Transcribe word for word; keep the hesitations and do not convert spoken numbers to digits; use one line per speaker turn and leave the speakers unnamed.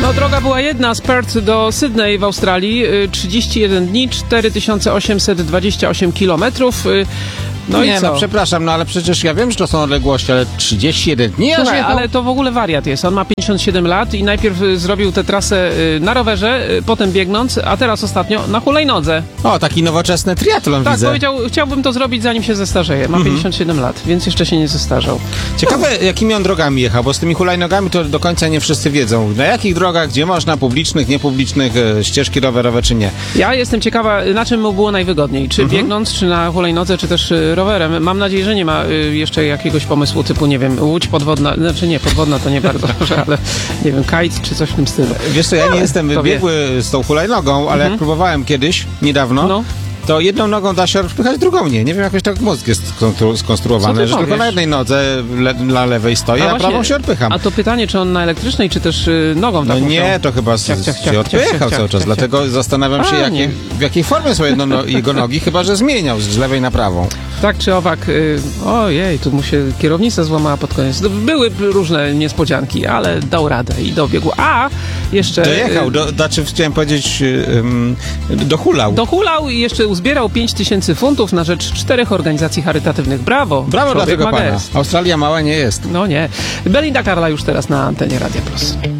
No, droga była jedna z Perth do Sydney w Australii, trzydzieści jeden dni, cztery tysiące osiemset dwadzieścia osiem kilometrów. No
nie,
i co?
no przepraszam, no ale przecież ja wiem, że to są odległości, ale trzydzieści jeden dni?
Słuchaj, ale to w ogóle wariat jest. On ma pięćdziesiąt siedem lat i najpierw y, zrobił tę trasę y, na rowerze, y, potem biegnąc, a teraz ostatnio na hulajnodze.
O, taki nowoczesny triatlon
Tak,
widzę.
powiedział, chciałbym to zrobić, zanim się zestarzeje. Ma
Mhm.
pięćdziesiąt siedem lat, więc jeszcze się nie zestarzał.
Ciekawe, jakimi on drogami jechał, bo z tymi hulajnogami to do końca nie wszyscy wiedzą. Na jakich drogach, gdzie można, publicznych, niepublicznych, e, ścieżki rowerowe czy nie.
Ja jestem ciekawa, na czym mu było najwygodniej. Czy
Mhm.
biegnąc, czy na hulajnodze, czy też y, rowerem. Mam nadzieję, że nie ma y, jeszcze jakiegoś pomysłu typu, nie wiem, łódź podwodna, znaczy nie, podwodna to nie bardzo dobrze, ale nie wiem, kite czy coś w tym stylu.
Wiesz co, ja nie jestem
to wie.
biegły z tą hulajnogą, ale
Mhm.
jak próbowałem kiedyś, niedawno,
No.
to jedną nogą da się odpychać, drugą nie. Nie wiem, jakoś tak mózg jest skonstru-
Co
skonstruowany,
ty
że tylko
powiesz?
na jednej nodze le na lewej stoi, a,
właśnie,
prawą się odpycham.
A to pytanie, czy on na elektrycznej, czy też y, nogą
No
taką
nie,
chciał?
to chyba z,
Ciach, ciach, ciach,
się odpychał
ciach, ciach,
cały czas,
ciach,
dlatego
ciach.
zastanawiam się,
A,
jakie,
nie.
w jakiej formie są jedno, no, jego nogi, chyba że zmieniał z lewej na prawą.
Tak czy owak, y, ojej, tu mu się kierownica złamała pod koniec. No, były różne niespodzianki, ale dał radę i dobiegł. A jeszcze...
Dojechał,
y,
do, znaczy chciałem powiedzieć, um, dohulał.
Dohulał i jeszcze uzbierał pięć tysięcy funtów na rzecz czterech organizacji charytatywnych. Brawo!
Brawo dla
Człowiek
tego
ma
pana.
gest.
Australia mała nie jest.
No nie. Belinda Carla już teraz na antenie Radia Plus.